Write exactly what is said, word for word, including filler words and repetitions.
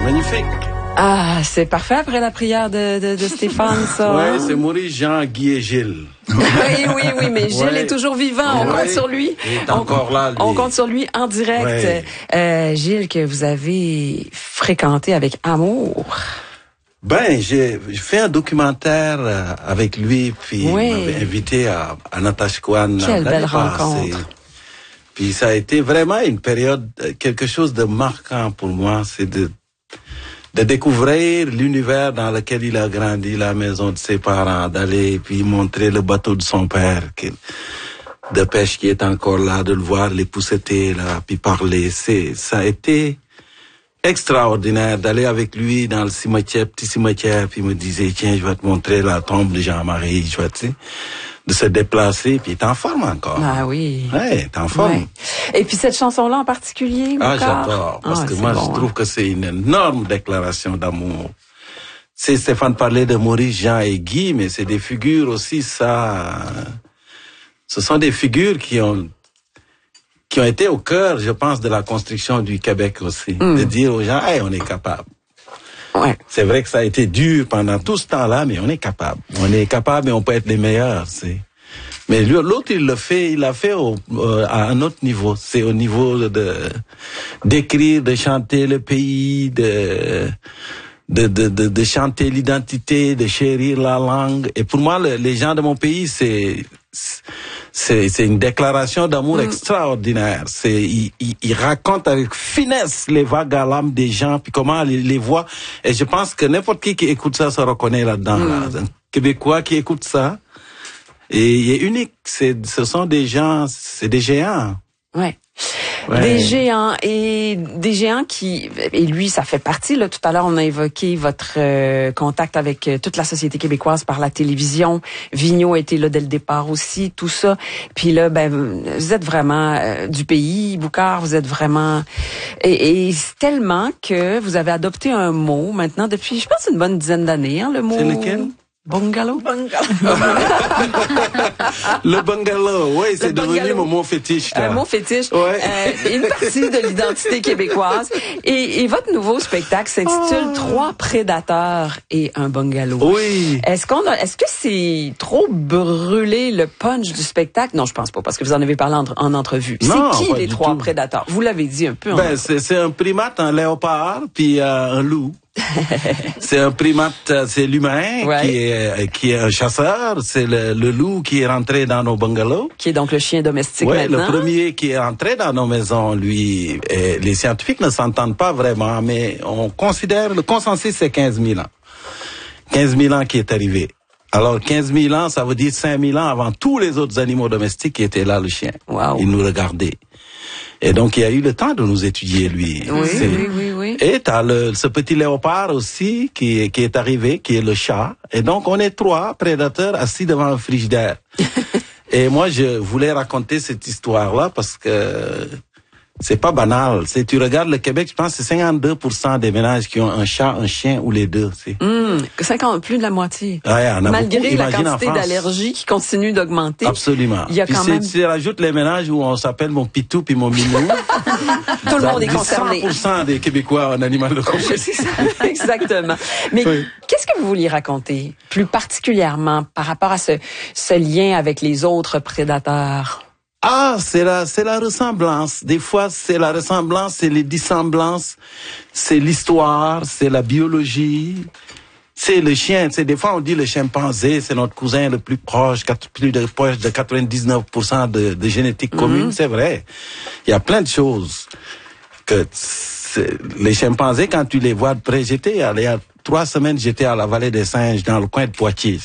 magnifique. Ah, c'est parfait après la prière de, de, de Stéphane, ça. Oui, hein? c'est Maurice, Jean, Guy et Gilles. Oui, oui, oui, mais Gilles Ouais. est toujours vivant. On Ouais. compte sur lui. Il est on, encore là, lui. On compte sur lui en direct. Ouais. Euh, Gilles, que vous avez fréquenté avec amour. Ben, j'ai fait un documentaire avec lui, puis Oui. il m'avait invité à, à Natashquan. Quelle belle rencontre. Puis ça a été vraiment une période, quelque chose de marquant pour moi, c'est de de découvrir l'univers dans lequel il a grandi, la maison de ses parents, d'aller puis montrer le bateau de son père, qui, de pêche qui est encore là, de le voir, les pousseter là, puis parler. C'est, ça a été extraordinaire d'aller avec lui dans le cimetière, petit cimetière, puis il me disait, tiens, je vais te montrer la tombe de Jean-Marie, je vais, tu sais, de se déplacer, puis il est en forme encore. Ah oui. Ouais, il est en forme. Ouais. Et puis cette chanson-là en particulier, Ah, Boucard? j'adore, parce Ah, que c'est moi, bon, je hein. trouve que c'est une énorme déclaration d'amour. C'est Stéphane parlait de Maurice, Jean et Guy, mais c'est des figures aussi, ça. Ce sont des figures qui ont qui ont été au cœur, je pense, de la construction du Québec aussi. Mm. De dire aux gens, hey, on est capable. Ouais. C'est vrai que ça a été dur pendant tout ce temps-là, mais on est capable. On est capable et on peut être les meilleurs, c'est. Mais lui, l'autre, il le fait, il l'a fait au, euh, à un autre niveau. C'est au niveau de d'écrire, de chanter le pays, de de de de, de chanter l'identité, de chérir la langue. Et pour moi, le, les gens de mon pays, c'est c'est c'est une déclaration d'amour mmh. extraordinaire. C'est il, il, il raconte avec finesse les vagues à l'âme des gens, puis comment les, les voit. Et je pense que n'importe qui qui écoute ça se reconnaît là-dedans. Mmh. Là. Un Québécois qui écoute ça. Et il est unique. C'est, ce sont des gens, c'est des géants. Ouais. Ouais. Des géants et des géants qui, et lui, ça fait partie, là. Tout à l'heure, on a évoqué votre euh, contact avec euh, toute la société québécoise par la télévision. Vigneault a été là dès le départ aussi, tout ça. Puis là, ben, vous êtes vraiment euh, du pays, Boucard, vous êtes vraiment, et, et c'est tellement que vous avez adopté un mot maintenant depuis, je pense, une bonne dizaine d'années, hein, le mot. C'est lequel? Bungalow? Bungalow. Le bungalow, oui, c'est devenu bungalow. mon mot fétiche. Là. Un mot fétiche. Ouais. Euh, une partie de l'identité québécoise. Et, et votre nouveau spectacle s'intitule oh. Trois prédateurs et un bungalow. Oui. Est-ce qu'on a, est-ce que c'est trop brûlé le punch du spectacle? Non, je pense pas, parce que vous en avez parlé en, en entrevue. Non, c'est qui les trois tout. prédateurs? Vous l'avez dit un peu. Ben, c'est, c'est un primate, un léopard, puis euh, un loup. C'est un primate, c'est l'humain ouais. qui est qui est un chasseur. C'est le, le loup qui est rentré dans nos bungalows. Qui est donc le chien domestique ouais, maintenant. Le premier qui est rentré dans nos maisons, lui, et les scientifiques ne s'entendent pas vraiment, mais on considère, le consensus c'est quinze mille ans. quinze mille ans qui est arrivé. Alors quinze mille ans, ça veut dire cinq mille ans avant tous les autres animaux domestiques qui étaient là, le chien. Wow. Il nous regardait. Et donc, il a eu le temps de nous étudier, lui. Oui, c'est... oui, oui, oui. Et t'as le, ce petit léopard aussi qui, qui est arrivé, qui est le chat. Et donc, on est trois prédateurs assis devant un frigidaire. Et moi, je voulais raconter cette histoire-là parce que c'est pas banal. C'est, tu regardes le Québec, je pense que c'est cinquante-deux pour cent des ménages qui ont un chat, un chien ou les deux. C'est mmh, cinquante, plus de la moitié. Ouais, on a malgré beaucoup, la imagine, quantité d'allergies qui continue d'augmenter. Absolument. Il y a puis quand c'est, même... tu rajoutes les ménages où on s'appelle mon pitou puis mon minou. Tout le monde est concerné. cent pour cent des Québécois ont un animal de compagnie. C'est ça, exactement. Mais oui. Qu'est-ce que vous vouliez raconter plus particulièrement par rapport à ce, ce lien avec les autres prédateurs? Ah, c'est la, c'est la ressemblance. Des fois, c'est la ressemblance, c'est les dissemblances, c'est l'histoire, c'est la biologie, c'est le chien. C'est des fois on dit le chimpanzé, c'est notre cousin le plus proche, plus de proche de quatre-vingt-dix-neuf pour cent de, de génétique commune. Mm-hmm. C'est vrai. Il y a plein de choses que les chimpanzés, quand tu les vois de près, j'étais allé à trois semaines, j'étais à la vallée des singes dans le coin de Poitiers.